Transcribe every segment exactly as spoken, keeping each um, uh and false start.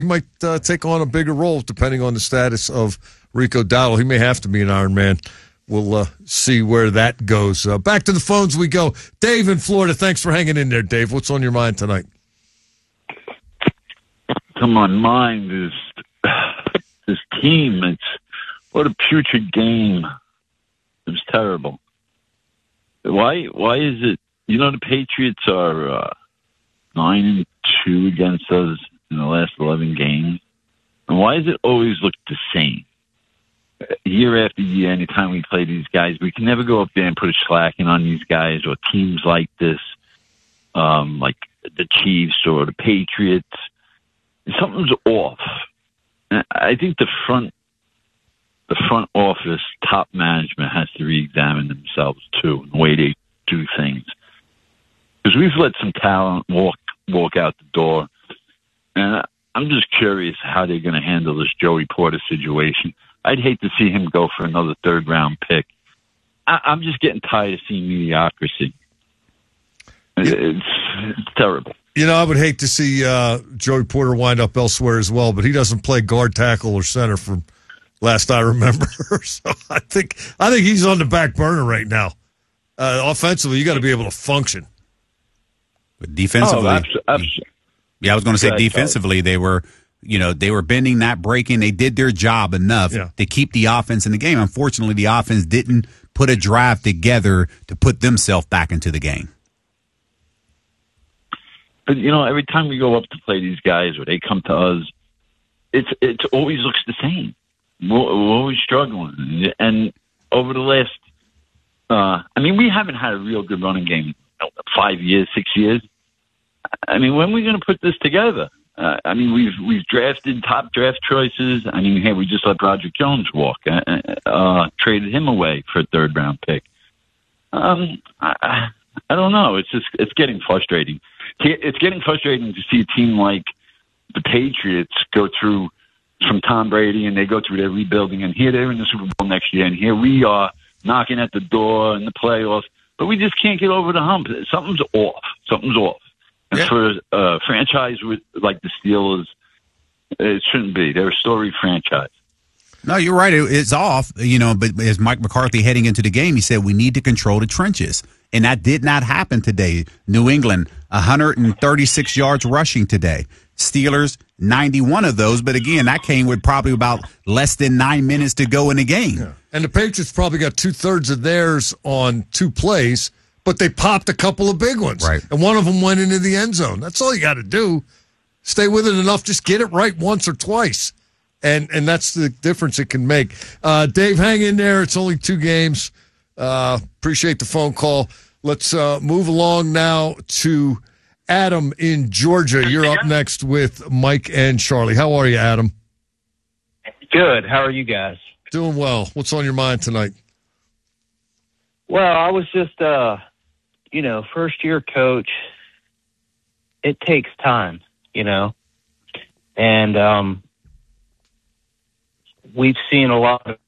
he might uh, take on a bigger role depending on the status of Rico Dowdle. He may have to be an Iron Man. We'll uh, see where that goes. Uh, back to the phones we go. Dave in Florida, thanks for hanging in there, Dave. What's on your mind tonight? On my mind is this team. It's what a putrid game. It was terrible. Why? Why is it? You know, the Patriots are uh, nine and two against us in the last eleven games. And why does it always look the same? Year after year, anytime we play these guys, we can never go up there and put a slacking on these guys or teams like this, um, like the Chiefs or the Patriots. Something's off. I think the front, the front office, top management has to re-examine themselves too, the way they do things. Because we've let some talent walk walk out the door, and I'm just curious how they're going to handle this Joey Porter situation. I'd hate to see him go for another third round pick. I, I'm just getting tired of seeing mediocrity. It's, it's terrible. You know, I would hate to see uh, Joey Porter wind up elsewhere as well, but he doesn't play guard, tackle, or center from last I remember. So I think I think he's on the back burner right now. Uh, offensively, you got to be able to function. But defensively, oh, abso- abso- yeah, I was going to say Good, defensively, they were, you know, they were bending that breaking. They did their job enough yeah. to keep the offense in the game. Unfortunately, the offense didn't put a drive together to put themselves back into the game. But, you know, every time we go up to play these guys or they come to us, it's it always looks the same. We're, we're always struggling. And over the last, uh, I mean, we haven't had a real good running game in five years, six years. I mean, when are we going to put this together? Uh, I mean, we've we've drafted top draft choices. I mean, hey, we just let Roger Jones walk, uh, uh, traded him away for a third round pick. Um, I, I don't know. It's just it's getting frustrating. It's getting frustrating to see a team like the Patriots go through from Tom Brady and they go through their rebuilding, and here they're in the Super Bowl next year, and here we are knocking at the door in the playoffs, but we just can't get over the hump. Something's off. Something's off. And yeah. for a franchise with, like the Steelers, it shouldn't be. They're a storied franchise. No, you're right. It, it's off, you know, but as Mike McCarthy heading into the game, he said we need to control the trenches. And that did not happen today. New England, one hundred thirty-six yards rushing today. Steelers, ninety-one of those. But again, that came with probably about less than nine minutes to go in the game. Yeah. And the Patriots probably got two-thirds of theirs on two plays, but they popped a couple of big ones. Right. And one of them went into the end zone. That's all you got to do. Stay with it enough. Just get it right once or twice. And and that's the difference it can make. Uh, Dave, hang in there. It's only two games. Uh, appreciate the phone call. Let's uh, move along now to Adam in Georgia. You're up next with Mike and Charlie. How are you, Adam? Good. How are you guys? Doing well. What's on your mind tonight? Well, I was just, uh, you know, first-year coach. It takes time, you know. And um, we've seen a lot of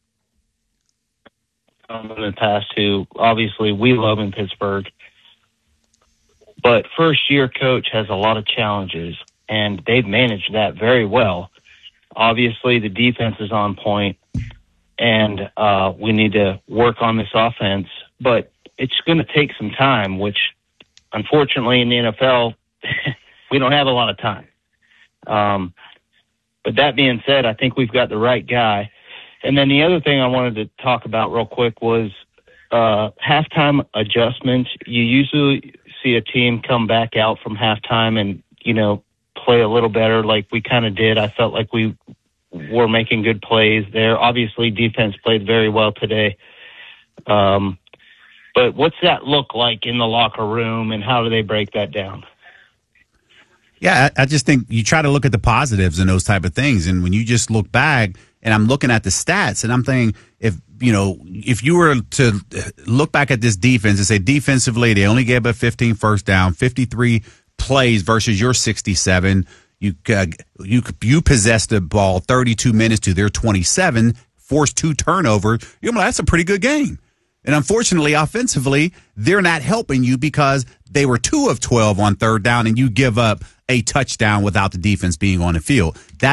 in the past who obviously we love in Pittsburgh, but first year coach has a lot of challenges and they've managed that very well. Obviously the defense is on point and uh, we need to work on this offense, but it's going to take some time, which unfortunately in the N F L, we don't have a lot of time. Um, but that being said, I think we've got the right guy. And then the other thing I wanted to talk about real quick was uh, halftime adjustments. You usually see a team come back out from halftime and, you know, play a little better like we kind of did. I felt like we were making good plays there. Obviously, defense played very well today. Um, but what's that look like in the locker room, and how do they break that down? Yeah, I, I just think you try to look at the positives and those type of things. And when you just look back, and I'm looking at the stats, and I'm thinking, if you know, if you were to look back at this defense and say defensively, they only gave up fifteen first down, fifty-three plays versus your sixty-seven. You uh, you you possessed the ball thirty-two minutes to their twenty-seven, forced two turnovers. You're like, that's a pretty good game. And unfortunately, offensively, they're not helping you because they were two of twelve on third down, and you give up a touchdown without the defense being on the field. That